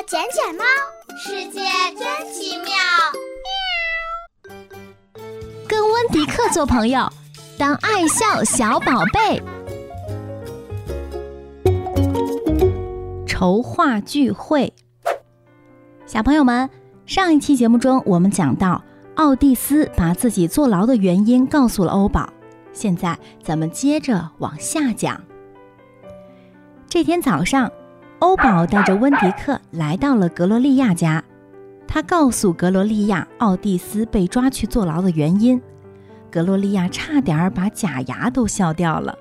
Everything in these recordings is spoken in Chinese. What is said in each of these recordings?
捡捡猫，世界真奇妙。 跟温迪克做朋友，当爱笑小宝贝。筹划聚会。小朋友们，上一期节目中我们讲到奥蒂斯把自己坐牢的原因告诉了欧宝，现在咱们接着往下讲。这天早上，欧宝带着温迪克来到了格罗利亚家，他告诉格罗利亚奥蒂斯被抓去坐牢的原因。格罗利亚差点把假牙都笑掉了。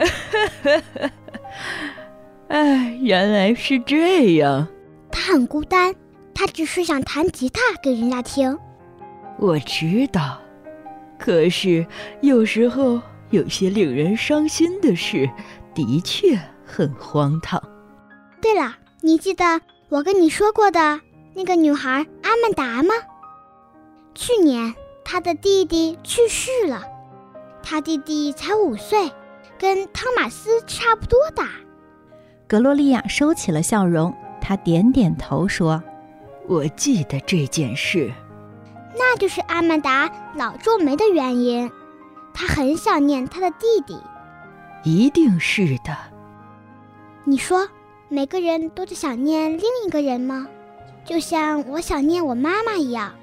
哎，原来是这样。 他很孤单，他只是想弹吉他给人家听。 我知道，可是有时候有些令人伤心的事的确很荒唐。 对了，你记得我跟你说过的那个女孩阿曼达吗？去年她的弟弟去世了，她弟弟才5岁，跟汤马斯差不多大。 格罗利亚收起了笑容，她点点头说： 我记得这件事。 那就是阿曼达老皱眉的原因，她很想念她的弟弟。 一定是的。 你说每个人都在想念另一个人吗？就像我想念我妈妈一样。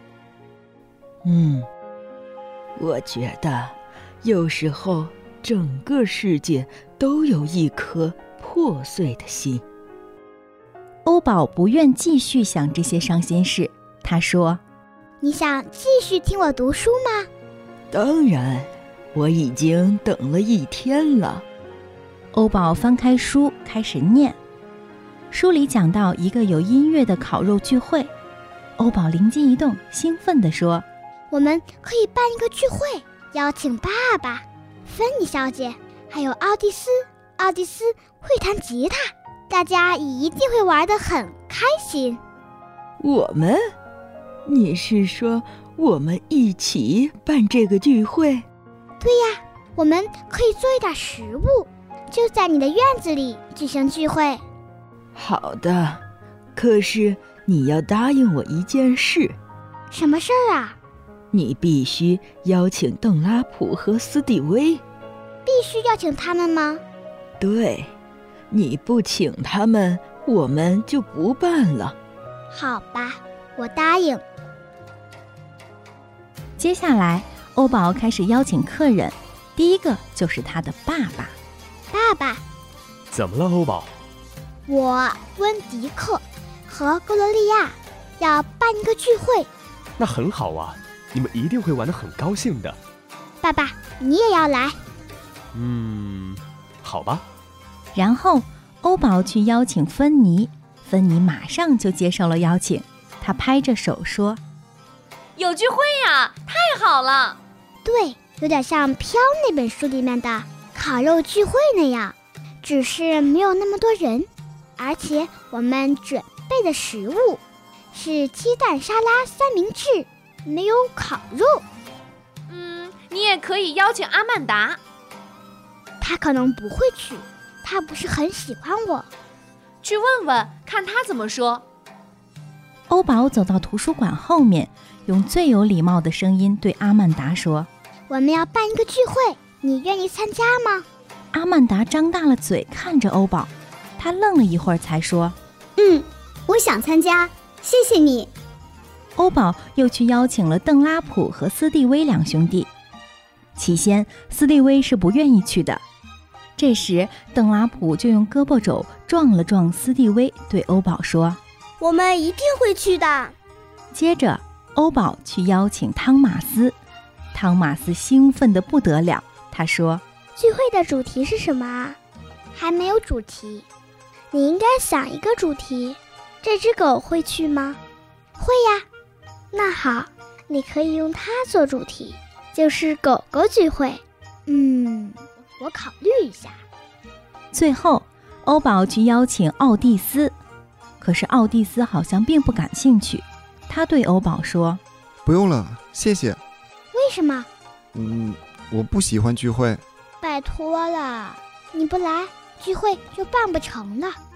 我觉得有时候整个世界都有一颗破碎的心。 欧宝不愿继续想这些伤心事，他说： 你想继续听我读书吗？ 当然，我已经等了1天了。 欧宝翻开书开始念，书里讲到一个有音乐的烤肉聚会。欧宝灵机一动，兴奋地说： 我们可以办一个聚会，邀请爸爸、芬妮小姐还有奥蒂斯。奥蒂斯会弹吉他，大家一定会玩得很开心。 我们？你是说我们一起办这个聚会？ 对呀，我们可以做一点食物，就在你的院子里举行聚会。 好的，可是你要答应我一件事。 什么事儿啊？ 你必须邀请邓拉普和斯蒂威。 必须邀请他们吗？ 对，你不请他们，我们就不办了。 好吧，我答应。 接下来，欧宝开始邀请客人，第一个就是他的爸爸。 爸爸， 怎么了，欧宝？ 我温迪克和格罗利亚要办一个聚会。 那很好啊，你们一定会玩得很高兴的。 爸爸，你也要来？ 好吧。 然后欧宝去邀请芬妮，芬妮马上就接受了邀请，她拍着手说： 有聚会呀，太好了。 对，有点像《飘》那本书里面的烤肉聚会那样，只是没有那么多人，而且我们准备的食物是鸡蛋沙拉三明治，没有烤肉。 你也可以邀请阿曼达。 他可能不会去，他不是很喜欢我。 去问问看他怎么说。 欧宝走到图书馆后面，用最有礼貌的声音对阿曼达说： 我们要办一个聚会，你愿意参加吗？ 阿曼达张大了嘴看着欧宝，他愣了一会儿才说： 我想参加，谢谢你。 欧宝又去邀请了邓拉普和斯蒂威两兄弟。起先斯蒂威是不愿意去的，这时邓拉普就用胳膊肘撞了撞斯蒂威，对欧宝说： 我们一定会去的。 接着欧宝去邀请汤马斯，汤马斯兴奋得不得了，他说： 聚会的主题是什么啊？还没有主题。你应该想一个主题。这只狗会去吗？会呀。那好，你可以用它做主题，就是狗狗聚会。我考虑一下。 最后欧宝去邀请奥蒂斯，可是奥蒂斯好像并不感兴趣，他对欧宝说： 不用了，谢谢。 为什么？ 我不喜欢聚会。 拜托了，你不来，聚会就办不成了。